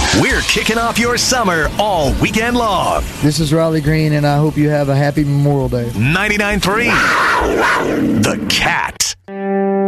We're kicking off your summer all weekend long. This is Riley Green, and I hope you have a happy Memorial Day. 99.3 The Cat.